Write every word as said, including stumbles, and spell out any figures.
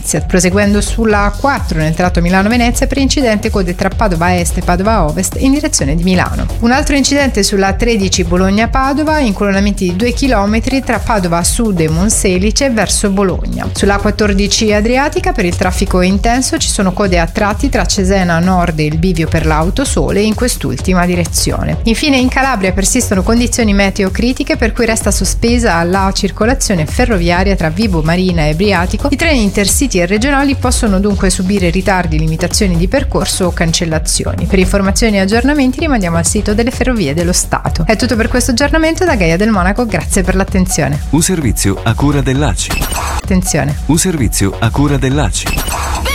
Venezia. Proseguendo sulla A quattro nel tratto Milano-Venezia per incidente code tra Padova Est e Padova Ovest in direzione di Milano. Un altro incidente sulla A tredici Bologna-Padova, incolonnamenti di due chilometri tra Padova Sud e Monselice verso Bologna. Sulla A quattordici Adriatica per il traffico intenso ci sono code a tratti tra Cesena Nord e il bivio per l'Autosole in quest'ultima direzione. Infine in Calabria persistono condizioni meteo critiche per cui resta sospesa la circolazione ferroviaria tra Vibo Marina e Briatico. I treni intercity e regionali possono dunque subire ritardi, limitazioni di percorso o cancellazioni. Per informazioni e aggiornamenti rimandiamo al sito delle Ferrovie dello Stato. È tutto per questo aggiornamento da Gaia del Monaco, grazie per l'attenzione. Un servizio a cura dell'A C I. Attenzione. Un servizio a cura dell'A C I.